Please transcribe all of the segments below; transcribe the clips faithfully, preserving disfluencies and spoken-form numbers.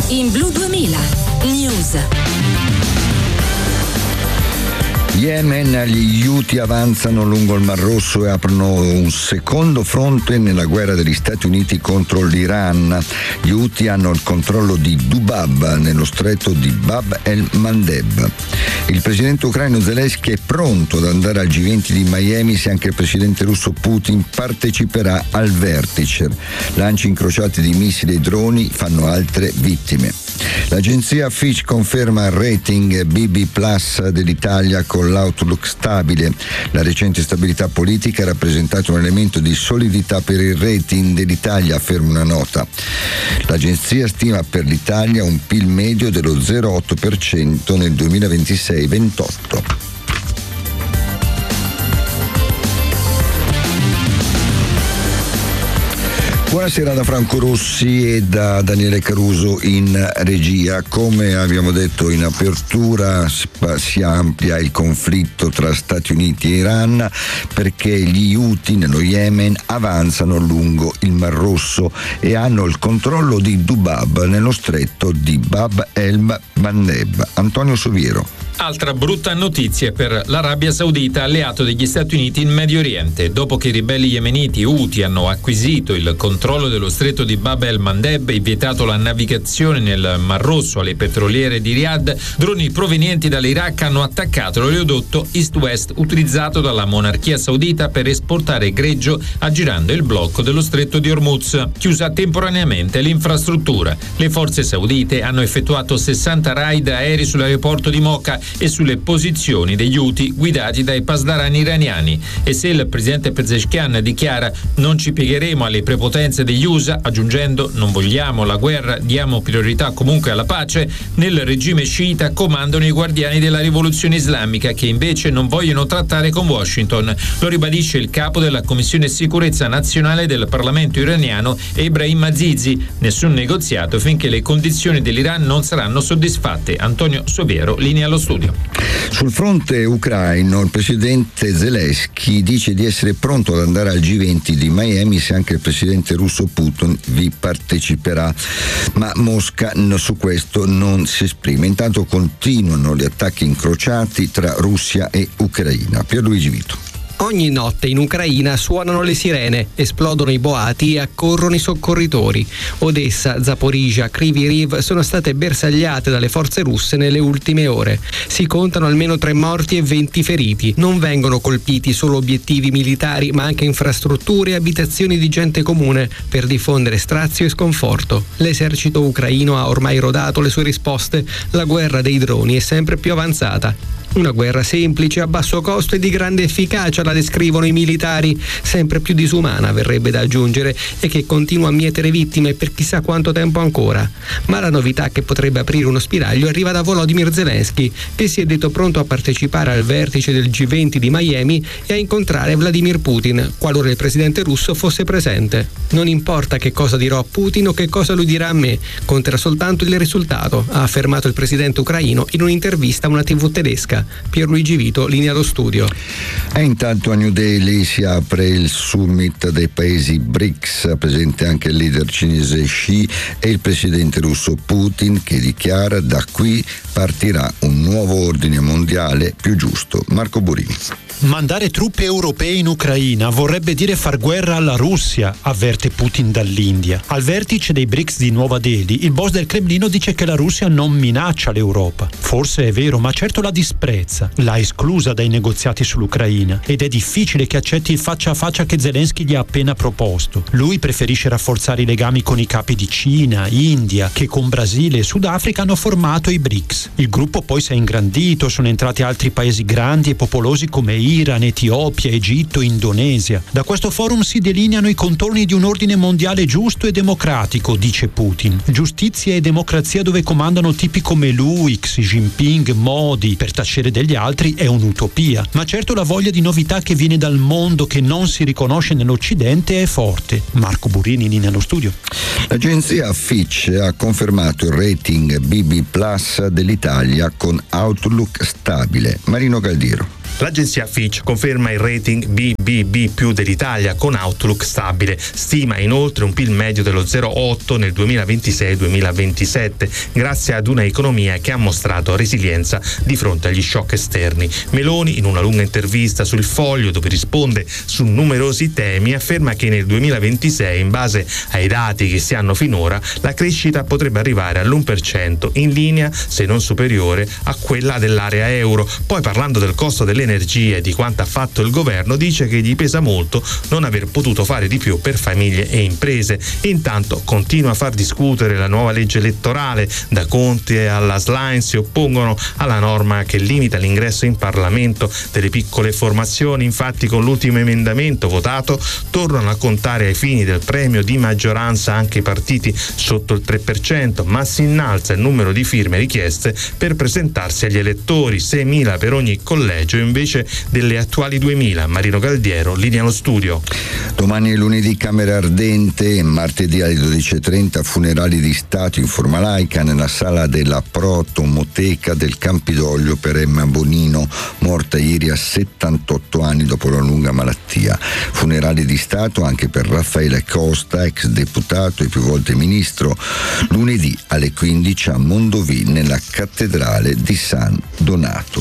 In Blu duemila News. Yemen, gli Houthi avanzano lungo il Mar Rosso e aprono un secondo fronte nella guerra degli Stati Uniti contro l'Iran. Gli Houthi hanno il controllo di Dubab nello stretto di Bab el-Mandeb. Il presidente ucraino Zelensky è pronto ad andare al G venti di Miami se anche il presidente russo Putin parteciperà al vertice. Lanci incrociati di missili e droni fanno altre vittime. L'agenzia Fitch conferma il rating B B plus dell'Italia con l'outlook stabile. La recente stabilità politica ha rappresentato un elemento di solidità per il rating dell'Italia, afferma una nota. L'agenzia stima per l'Italia un P I L medio dello zero virgola otto per cento nel duemilaventisei ventotto. Buonasera da Franco Rossi e da Daniele Caruso in regia. Come abbiamo detto in apertura, si amplia il conflitto tra Stati Uniti e Iran perché gli Houthi nello Yemen avanzano lungo il Mar Rosso e hanno il controllo di Dubab nello stretto di Bab el-Mandeb. Antonio Soviero. Altra brutta notizia per l'Arabia Saudita, alleato degli Stati Uniti in Medio Oriente. Dopo che i ribelli yemeniti Houthi hanno acquisito il controllo dello stretto di Bab el-Mandeb e vietato la navigazione nel Mar Rosso alle petroliere di Riyadh, droni provenienti dall'Iraq hanno attaccato l'oleodotto East-West utilizzato dalla monarchia saudita per esportare greggio aggirando il blocco dello stretto di Hormuz. Chiusa temporaneamente l'infrastruttura, le forze saudite hanno effettuato sessanta raid aerei sull'aeroporto di Mocha e sulle posizioni degli Houthi guidati dai pasdarani iraniani. E se il presidente Pezeshkian dichiara non ci piegheremo alle prepotenze degli U S A, aggiungendo non vogliamo la guerra, diamo priorità comunque alla pace, nel regime sciita comandano i guardiani della rivoluzione islamica che invece non vogliono trattare con Washington. Lo ribadisce il capo della Commissione Sicurezza Nazionale del Parlamento iraniano Ebrahim Azizi. Nessun negoziato finché le condizioni dell'Iran non saranno soddisfatte. Antonio Soviero, linea allo studio. Sul fronte ucraino il presidente Zelensky dice di essere pronto ad andare al G venti di Miami se anche il presidente russo Putin vi parteciperà, ma Mosca su questo non si esprime. Intanto continuano gli attacchi incrociati tra Russia e Ucraina. Pierluigi Vito. Ogni notte in Ucraina suonano le sirene, esplodono i boati e accorrono i soccorritori. Odessa, Zaporizhia, Kryvyi Rih sono state bersagliate dalle forze russe nelle ultime ore. Si contano almeno tre morti e venti feriti. Non vengono colpiti solo obiettivi militari, ma anche infrastrutture e abitazioni di gente comune per diffondere strazio e sconforto. L'esercito ucraino ha ormai rodato le sue risposte. La guerra dei droni è sempre più avanzata. Una guerra semplice, a basso costo e di grande efficacia, la descrivono i militari, sempre più disumana verrebbe da aggiungere, e che continua a mietere vittime per chissà quanto tempo ancora. Ma la novità che potrebbe aprire uno spiraglio arriva da Volodymyr Zelensky, che si è detto pronto a partecipare al vertice del G venti di Miami e a incontrare Vladimir Putin, qualora il presidente russo fosse presente. Non importa che cosa dirò a Putin o che cosa lui dirà a me, conterà soltanto il risultato, ha affermato il presidente ucraino in un'intervista a una tivù tedesca. Pierluigi Vito, linea allo studio. E intanto a New Delhi si apre il summit dei paesi B R I C S, presente anche il leader cinese Xi e il presidente russo Putin, che dichiara: da qui partirà un nuovo ordine mondiale più giusto. Marco Burini. Mandare truppe europee in Ucraina vorrebbe dire far guerra alla Russia, avverte Putin dall'India. Al vertice dei B R I C S di Nuova Delhi, il boss del Cremlino dice che la Russia non minaccia l'Europa. Forse è vero, ma certo la disprezza. L'ha esclusa dai negoziati sull'Ucraina ed è difficile che accetti il faccia a faccia che Zelensky gli ha appena proposto. Lui preferisce rafforzare i legami con i capi di Cina, India, che con Brasile e Sudafrica hanno formato i B R I C S. Il gruppo poi si è ingrandito, sono entrati altri paesi grandi e popolosi come Iran, Etiopia, Egitto, Indonesia. Da questo forum si delineano i contorni di un ordine mondiale giusto e democratico, dice Putin. Giustizia e democrazia dove comandano tipi come lui, Xi Jinping, Modi. Per tacere degli altri è un'utopia. Ma certo la voglia di novità che viene dal mondo che non si riconosce nell'Occidente è forte. Marco Burini, linea allo studio. L'agenzia Fitch ha confermato il rating B B plus dell'Italia con outlook stabile. Marino Galdiero. L'agenzia Fitch conferma il rating B B B più dell'Italia con outlook stabile. Stima inoltre un P I L medio dello zero virgola otto nel duemilaventisei duemilaventisette, grazie ad una economia che ha mostrato resilienza di fronte agli shock esterni. Meloni, in una lunga intervista sul Foglio dove risponde su numerosi temi, afferma che nel duemilaventisei, in base ai dati che si hanno finora, la crescita potrebbe arrivare all'uno per cento, in linea, se non superiore, a quella dell'area euro. Poi, parlando del costo dell'energia e di quanto ha fatto il governo, dice che gli pesa molto non aver potuto fare di più per famiglie e imprese. Intanto continua a far discutere la nuova legge elettorale. Da Conte alla Schlein si oppongono alla norma che limita l'ingresso in Parlamento delle piccole formazioni. Infatti, con l'ultimo emendamento votato tornano a contare ai fini del premio di maggioranza anche i partiti sotto il tre per cento, ma si innalza il numero di firme richieste per presentarsi agli elettori, seimila per ogni collegio invece delle attuali duemila. Marino Galdiero, linea allo studio. Domani è lunedì Camera Ardente, martedì alle dodici e trenta funerali di Stato in forma laica nella sala della Protomoteca del Campidoglio per Emma Bonino, morta ieri a settantotto anni dopo una lunga malattia. Funerali di Stato anche per Raffaele Costa, ex deputato e più volte ministro, lunedì alle quindici a Mondovì nella cattedrale di San Donato.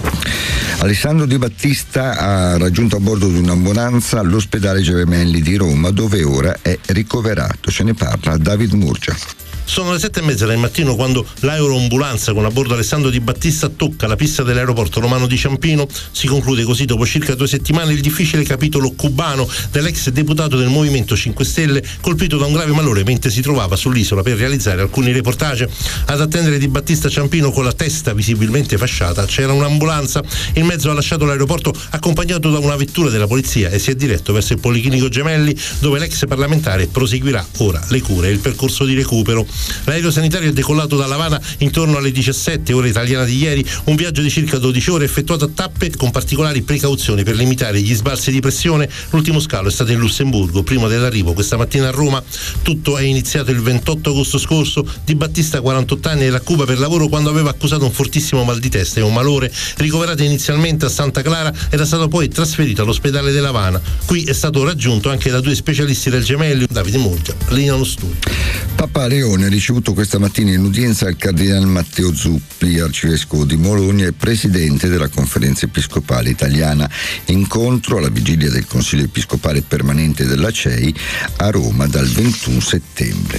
Alessandro Di Battista ha raggiunto a bordo di un'ambulanza all'ospedale Gemelli di Roma, dove ora è ricoverato. Ce ne parla David Murgia. Sono le sette e mezza del mattino quando l'aeroambulanza con a bordo Alessandro Di Battista tocca la pista dell'aeroporto romano di Ciampino. Si conclude così, dopo circa due settimane, il difficile capitolo cubano dell'ex deputato del Movimento cinque Stelle, colpito da un grave malore mentre si trovava sull'isola per realizzare alcuni reportage. Ad attendere Di Battista a Ciampino, con la testa visibilmente fasciata, c'era un'ambulanza. Il mezzo ha lasciato l'aeroporto accompagnato da una vettura della polizia e si è diretto verso il Policlinico Gemelli, dove l'ex parlamentare proseguirà ora le cure e il percorso di recupero. L'aereo sanitario è decollato da L'Avana intorno alle diciassette ore italiana di ieri, un viaggio di circa dodici ore effettuato a tappe con particolari precauzioni per limitare gli sbalzi di pressione. L'ultimo scalo è stato in Lussemburgo prima dell'arrivo questa mattina a Roma. Tutto è iniziato il ventotto agosto scorso. Di Battista, quarantotto anni, era a Cuba per lavoro quando aveva accusato un fortissimo mal di testa e un malore. Ricoverato inizialmente a Santa Clara, era stato poi trasferito all'ospedale dell'Havana. Qui è stato raggiunto anche da due specialisti del Gemelli. Davide Murgia, linea allo studio. Papa Leone ha ricevuto questa mattina in udienza il cardinale Matteo Zuppi, arcivescovo di Bologna e presidente della Conferenza Episcopale Italiana. Incontro alla vigilia del Consiglio Episcopale Permanente della C E I a Roma dal ventuno settembre.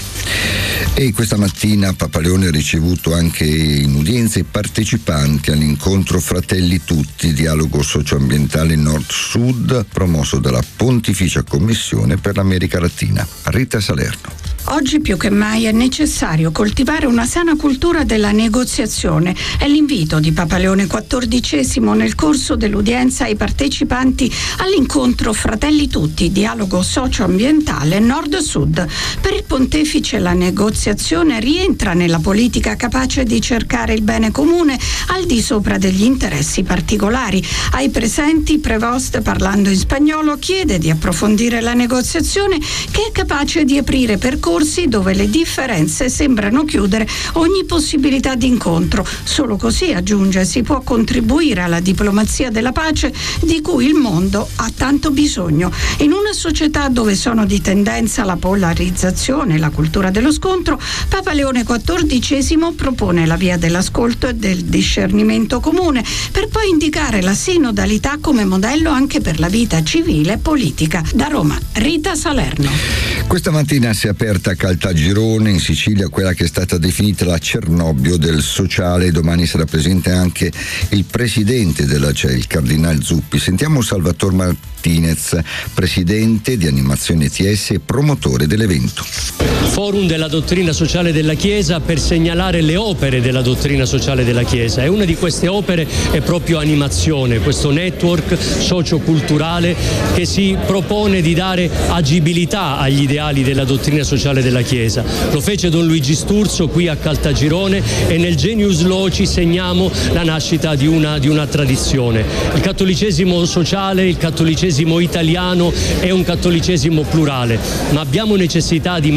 E questa mattina Papa Leone ha ricevuto anche in udienza i partecipanti all'incontro Fratelli Tutti, dialogo socioambientale Nord-Sud, promosso dalla Pontificia Commissione per l'America Latina. Rita Salerno. Oggi più che mai è necessario coltivare una sana cultura della negoziazione. È l'invito di Papa Leone quattordicesimo nel corso dell'udienza ai partecipanti all'incontro Fratelli Tutti, dialogo socioambientale Nord-Sud. Per il pontefice la negoziazione rientra nella politica capace di cercare il bene comune al di sopra degli interessi particolari. Ai presenti, Prevost, parlando in spagnolo, chiede di approfondire la negoziazione che è capace di aprire percorsi dove le differenze sembrano chiudere ogni possibilità di incontro. Solo così, aggiunge, si può contribuire alla diplomazia della pace di cui il mondo ha tanto bisogno. In una società dove sono di tendenza la polarizzazione e la cultura dello scontro, Papa Leone quattordicesimo propone la via dell'ascolto e del discernimento comune, per poi indicare la sinodalità come modello anche per la vita civile e politica. Da Roma, Rita Salerno. Questa mattina si è aperta a Caltagirone, in Sicilia, quella che è stata definita la Cernobbio del sociale. Domani sarà presente anche il presidente della C E I, il cardinale Zuppi. Sentiamo Salvatore Martinez, presidente di Animazione E T S e promotore dell'evento. Forum della dottrina sociale della Chiesa per segnalare le opere della dottrina sociale della Chiesa, e una di queste opere è proprio Animazione, questo network socioculturale che si propone di dare agibilità agli ideali della dottrina sociale della Chiesa. Lo fece Don Luigi Sturzo qui a Caltagirone, e nel Genius Loci segniamo la nascita di una, di una tradizione. Il cattolicesimo sociale, il cattolicesimo italiano è un cattolicesimo plurale, ma abbiamo necessità di metterlo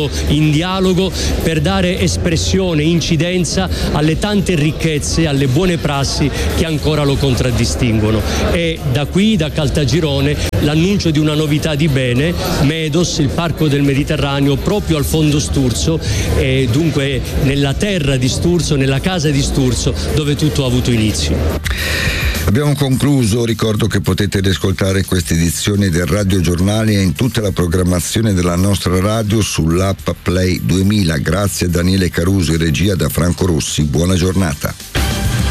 mettendo in dialogo per dare espressione, incidenza alle tante ricchezze, alle buone prassi che ancora lo contraddistinguono. E da qui, da Caltagirone, l'annuncio di una novità di bene, Medos, il Parco del Mediterraneo, proprio al fondo Sturzo, e dunque nella terra di Sturzo, nella casa di Sturzo, dove tutto ha avuto inizio. Abbiamo concluso, ricordo che potete riascoltare questa edizione del Radio Giornale e in tutta la programmazione della nostra radio sull'app Play duemila. Grazie a Daniele Caruso e regia da Franco Rossi, buona giornata.